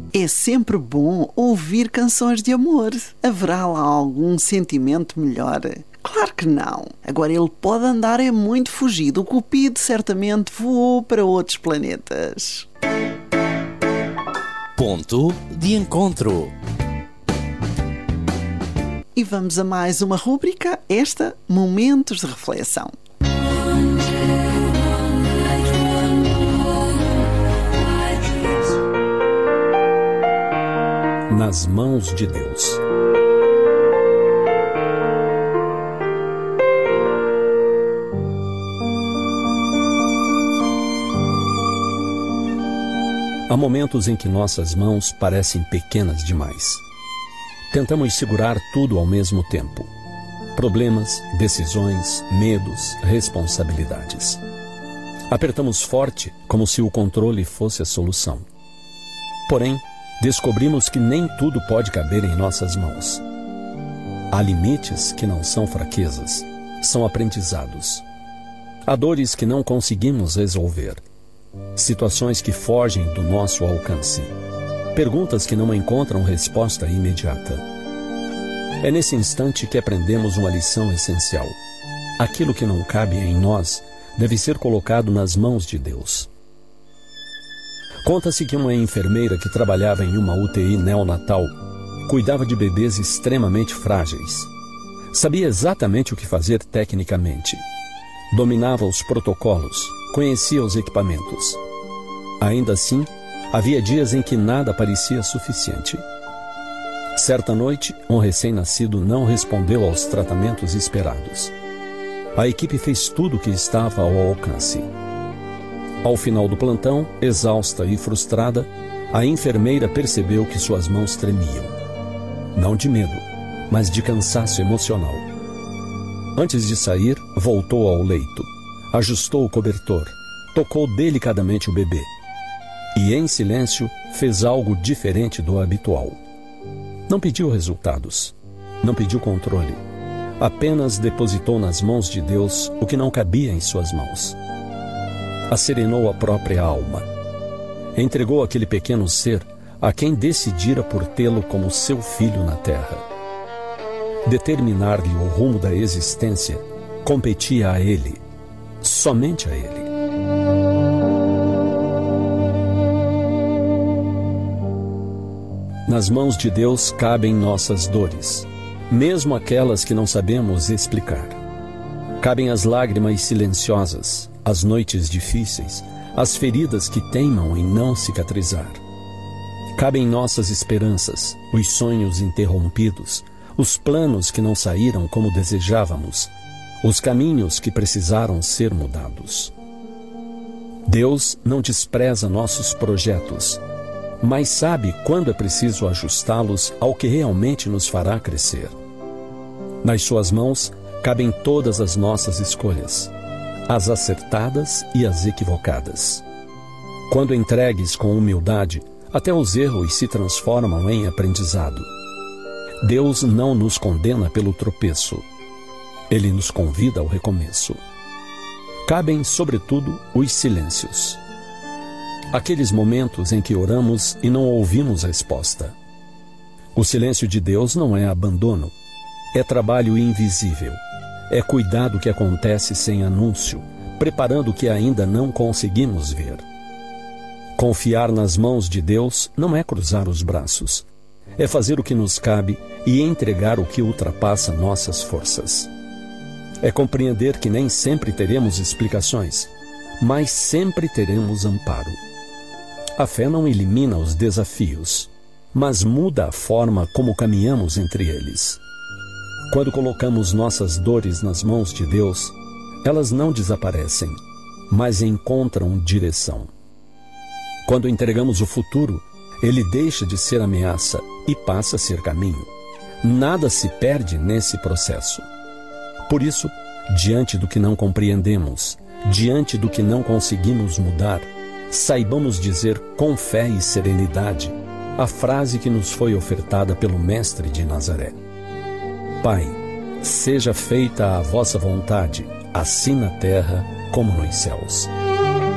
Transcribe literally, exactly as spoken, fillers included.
É sempre bom ouvir canções de amor. Haverá lá algum sentimento melhor? Claro que não. Agora ele pode andar é muito fugido. O Cupido certamente voou para outros planetas. Ponto de encontro. E vamos a mais uma rúbrica, esta, Momentos de Reflexão. Nas mãos de Deus. Há momentos em que nossas mãos parecem pequenas demais. Tentamos segurar tudo ao mesmo tempo. Problemas, decisões, medos, responsabilidades. Apertamos forte, como se o controle fosse a solução. Porém, descobrimos que nem tudo pode caber em nossas mãos. Há limites que não são fraquezas, são aprendizados. Há dores que não conseguimos resolver. Situações que fogem do nosso alcance. Perguntas que não encontram resposta imediata. É nesse instante que aprendemos uma lição essencial. Aquilo que não cabe em nós deve ser colocado nas mãos de Deus. Conta-se que uma enfermeira que trabalhava em uma U T I neonatal cuidava de bebês extremamente frágeis. Sabia exatamente o que fazer tecnicamente. Dominava os protocolos, conhecia os equipamentos. Ainda assim, havia dias em que nada parecia suficiente. Certa noite, um recém-nascido não respondeu aos tratamentos esperados. A equipe fez tudo o que estava ao alcance. Ao final do plantão, exausta e frustrada, a enfermeira percebeu que suas mãos tremiam. Não de medo, mas de cansaço emocional. Antes de sair, voltou ao leito, ajustou o cobertor, tocou delicadamente o bebê e, em silêncio, fez algo diferente do habitual. Não pediu resultados, não pediu controle, apenas depositou nas mãos de Deus o que não cabia em suas mãos. Acerenou a própria alma. Entregou aquele pequeno ser a quem decidira por tê-lo como seu filho na terra. Determinar-lhe o rumo da existência competia a ele, somente a ele. Nas mãos de Deus cabem nossas dores, mesmo aquelas que não sabemos explicar. Cabem as lágrimas silenciosas, as noites difíceis, as feridas que teimam em não cicatrizar. Cabem nossas esperanças, os sonhos interrompidos, os planos que não saíram como desejávamos, os caminhos que precisaram ser mudados. Deus não despreza nossos projetos, mas sabe quando é preciso ajustá-los ao que realmente nos fará crescer. Nas suas mãos cabem todas as nossas escolhas, as acertadas e as equivocadas. Quando entregues com humildade, até os erros se transformam em aprendizado. Deus não nos condena pelo tropeço. Ele nos convida ao recomeço. Cabem, sobretudo, os silêncios. Aqueles momentos em que oramos e não ouvimos resposta. O silêncio de Deus não é abandono, é trabalho invisível. É cuidado que acontece sem anúncio, preparando o que ainda não conseguimos ver. Confiar nas mãos de Deus não é cruzar os braços. É fazer o que nos cabe e entregar o que ultrapassa nossas forças. É compreender que nem sempre teremos explicações, mas sempre teremos amparo. A fé não elimina os desafios, mas muda a forma como caminhamos entre eles. Quando colocamos nossas dores nas mãos de Deus, elas não desaparecem, mas encontram direção. Quando entregamos o futuro, ele deixa de ser ameaça e passa a ser caminho. Nada se perde nesse processo. Por isso, diante do que não compreendemos, diante do que não conseguimos mudar, saibamos dizer com fé e serenidade a frase que nos foi ofertada pelo Mestre de Nazaré. Pai, seja feita a vossa vontade, assim na terra como nos céus.